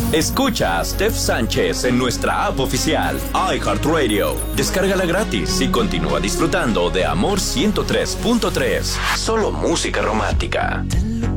Escucha a Steph Sánchez en nuestra app oficial, iHeartRadio. Descárgala gratis y continúa disfrutando de Amor 103.3. Solo música romántica.